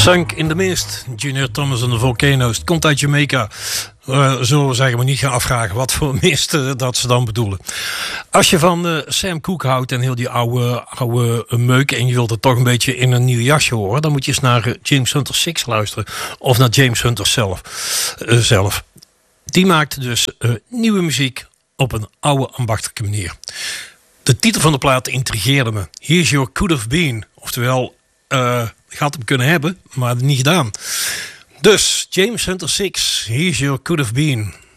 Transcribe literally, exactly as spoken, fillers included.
Sunk in the Mist, Junior Thomas en de Volcano's. Het komt uit Jamaica. Uh, zullen we zeggen, maar niet gaan afvragen wat voor mist uh, dat ze dan bedoelen. Als je van uh, Sam Cooke houdt en heel die oude, oude uh, meuk en je wilt het toch een beetje in een nieuw jasje horen, dan moet je eens naar uh, James Hunter Six luisteren. Of naar James Hunter zelf. Uh, zelf. Die maakt dus uh, nieuwe muziek op een oude ambachtelijke manier. De titel van de plaat intrigeerde me. Here's Your Could Have Been. Oftewel, uh, gaat hem kunnen hebben, maar niet gedaan. Dus, James Hunter Six, Here's Your Could Have Been.